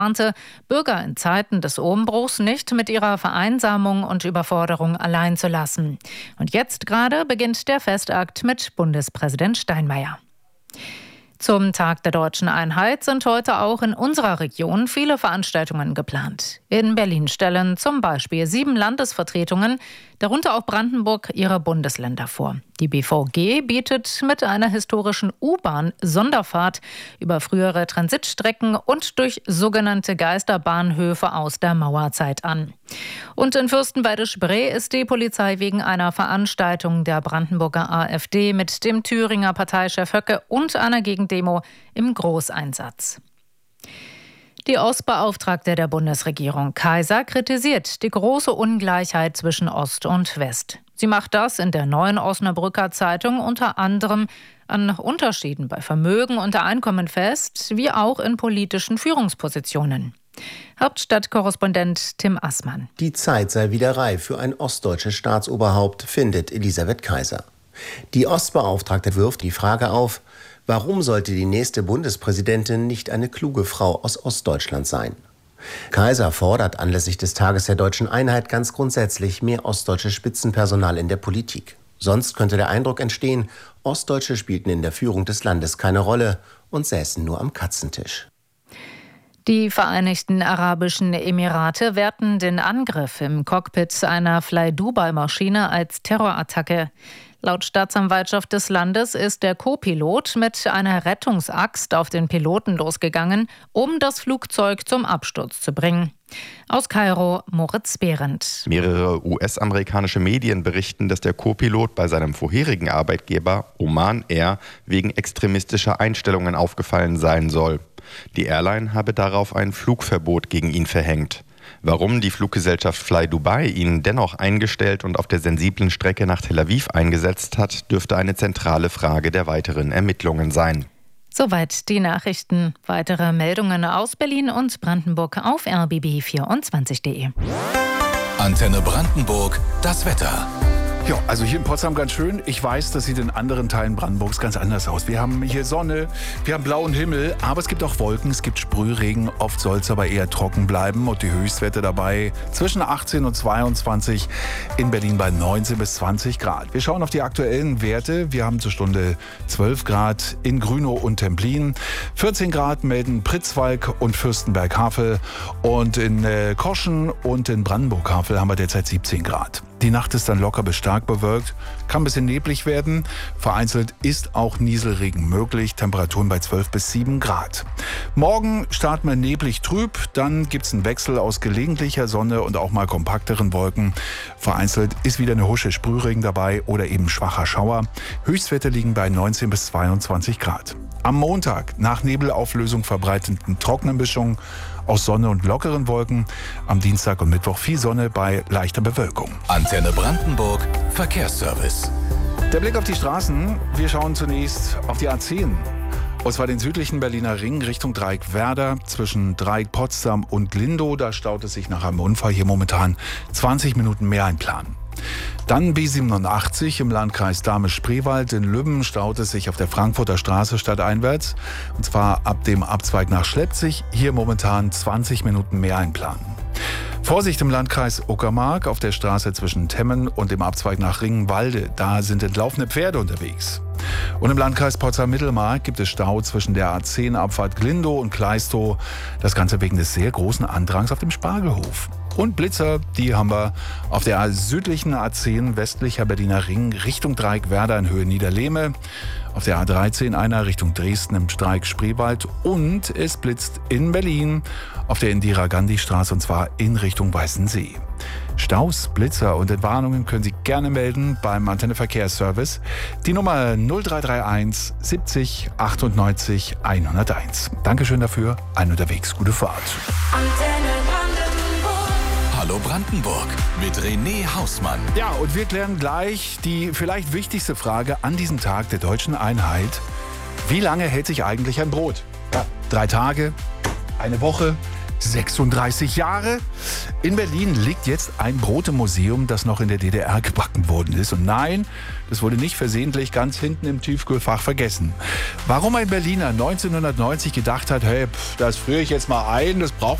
warnte, Bürger in Zeiten des Umbruchs nicht mit ihrer Vereinsamung und Überforderung allein zu lassen. Und jetzt gerade beginnt der Festakt mit Bundespräsident Steinmeier. Zum Tag der Deutschen Einheit sind heute auch in unserer Region viele Veranstaltungen geplant. In Berlin stellen zum Beispiel 7 Landesvertretungen, darunter auch Brandenburg, ihre Bundesländer vor. Die BVG bietet mit einer historischen U-Bahn-Sonderfahrt über frühere Transitstrecken und durch sogenannte Geisterbahnhöfe aus der Mauerzeit an. Und in Fürstenwalde-Spree ist die Polizei wegen einer Veranstaltung der Brandenburger AfD mit dem Thüringer Parteichef Höcke und einer Gegendemo im Großeinsatz. Die Ostbeauftragte der Bundesregierung, Kaiser, kritisiert die große Ungleichheit zwischen Ost und West. Sie macht das in der Neuen Osnabrücker Zeitung unter anderem an Unterschieden bei Vermögen und Einkommen fest, wie auch in politischen Führungspositionen. Hauptstadtkorrespondent Tim Assmann. Die Zeit sei wieder reif für ein ostdeutsches Staatsoberhaupt, findet Elisabeth Kaiser. Die Ostbeauftragte wirft die Frage auf, warum sollte die nächste Bundespräsidentin nicht eine kluge Frau aus Ostdeutschland sein? Kaiser fordert anlässlich des Tages der Deutschen Einheit ganz grundsätzlich mehr ostdeutsches Spitzenpersonal in der Politik. Sonst könnte der Eindruck entstehen, Ostdeutsche spielten in der Führung des Landes keine Rolle und säßen nur am Katzentisch. Die Vereinigten Arabischen Emirate werten den Angriff im Cockpit einer Fly-Dubai-Maschine als Terrorattacke. Laut Staatsanwaltschaft des Landes ist der Co-Pilot mit einer Rettungsaxt auf den Piloten losgegangen, um das Flugzeug zum Absturz zu bringen. Aus Kairo, Moritz Behrendt. Mehrere US-amerikanische Medien berichten, dass der Co-Pilot bei seinem vorherigen Arbeitgeber Oman Air wegen extremistischer Einstellungen aufgefallen sein soll. Die Airline habe darauf ein Flugverbot gegen ihn verhängt. Warum die Fluggesellschaft Fly Dubai ihn dennoch eingestellt und auf der sensiblen Strecke nach Tel Aviv eingesetzt hat, dürfte eine zentrale Frage der weiteren Ermittlungen sein. Soweit die Nachrichten. Weitere Meldungen aus Berlin und Brandenburg auf rbb24.de. Antenne Brandenburg, das Wetter. Ja, also hier in Potsdam ganz schön. Ich weiß, das sieht in anderen Teilen Brandenburgs ganz anders aus. Wir haben hier Sonne, wir haben blauen Himmel, aber es gibt auch Wolken, es gibt Sprühregen. Oft soll es aber eher trocken bleiben und die Höchstwerte dabei zwischen 18 und 22, in Berlin bei 19 bis 20 Grad. Wir schauen auf die aktuellen Werte. Wir haben zur Stunde 12 Grad in Grünow und Templin, 14 Grad melden Pritzwalk und Fürstenberg-Havel und in Koschen und in Brandenburg-Havel haben wir derzeit 17 Grad. Die Nacht ist dann locker bis stark bewölkt, kann ein bisschen neblig werden. Vereinzelt ist auch Nieselregen möglich, Temperaturen bei 12 bis 7 Grad. Morgen starten wir neblig trüb, dann gibt es einen Wechsel aus gelegentlicher Sonne und auch mal kompakteren Wolken. Vereinzelt ist wieder eine Husche Sprühregen dabei oder eben schwacher Schauer. Höchstwerte liegen bei 19 bis 22 Grad. Am Montag nach Nebelauflösung verbreitenden trockenen Mischungen aus Sonne und lockeren Wolken. Am Dienstag und Mittwoch viel Sonne bei leichter Bewölkung. Antenne Brandenburg, Verkehrsservice. Der Blick auf die Straßen. Wir schauen zunächst auf die A10. Und zwar den südlichen Berliner Ring Richtung Dreieck Werder zwischen Dreieck Potsdam und Lindow. Da staut es sich nach einem Unfall hier momentan 20 Minuten mehr einplanen. Dann B87 im Landkreis Dahme-Spreewald. In Lübben staut es sich auf der Frankfurter Straße stadteinwärts. Und zwar ab dem Abzweig nach Schleppzig. Hier momentan 20 Minuten mehr einplanen. Vorsicht im Landkreis Uckermark auf der Straße zwischen Temmen und dem Abzweig nach Ringenwalde. Da sind entlaufene Pferde unterwegs. Und im Landkreis Potsdam-Mittelmark gibt es Stau zwischen der A10-Abfahrt Glindow und Kleistow. Das Ganze wegen des sehr großen Andrangs auf dem Spargelhof. Und Blitzer, die haben wir auf der südlichen A10 westlicher Berliner Ring Richtung Dreieck Werder in Höhe Niederlehme. Auf der A13 einer Richtung Dresden im Dreieck Spreewald. Und es blitzt in Berlin auf der Indira-Gandhi-Straße und zwar in Richtung Weißensee. Staus, Blitzer und Entwarnungen können Sie gerne melden beim Antenne Verkehrsservice. Die Nummer 0331 70 98 101. Dankeschön dafür. Ein unterwegs, gute Fahrt. Hallo Brandenburg mit René Hausmann. Ja, und wir klären gleich die vielleicht wichtigste Frage an diesem Tag der Deutschen Einheit. Wie lange hält sich eigentlich ein Brot? Ja, 3 Tage, eine Woche, 36 Jahre. In Berlin liegt jetzt ein Brotemuseum, das noch in der DDR gebacken worden ist. Und nein, das wurde nicht versehentlich ganz hinten im Tiefkühlfach vergessen. Warum ein Berliner 1990 gedacht hat, hey, das friere ich jetzt mal ein, das braucht